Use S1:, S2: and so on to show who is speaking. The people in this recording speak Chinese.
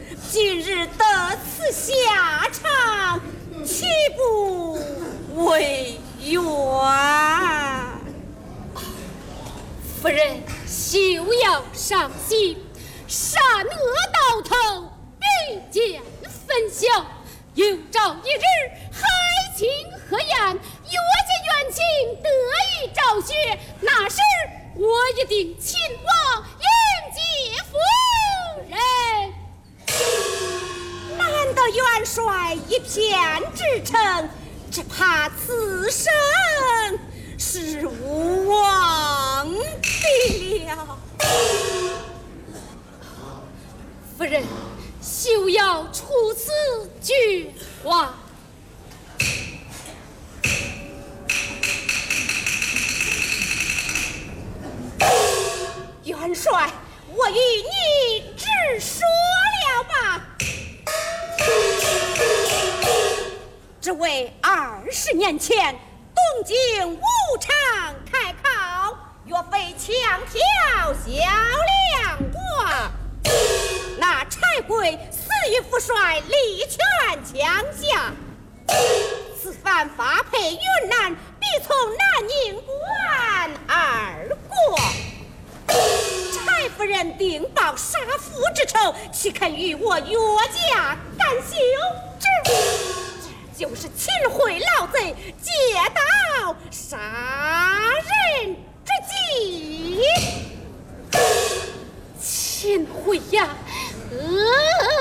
S1: 今日得此下场，岂不为冤？
S2: 夫人休要伤心，善恶到头必见分晓。有朝一日海清河晏，岳家冤情得以昭雪，那时我一定亲往迎接夫人。
S1: 难道元帅一片至诚，只怕此生是无望的了。
S2: 夫人休要出此绝话。
S1: 元帅，我与你直说了吧。这位20年前东京武场开考，岳飞枪挑小梁挂，那柴贵死于父帅力劝枪下，此番发配云南，必从南宁关而过。柴夫人定报杀父之仇，岂肯与我岳家干休？这就是秦桧老贼借刀杀人之计。
S2: 秦桧呀，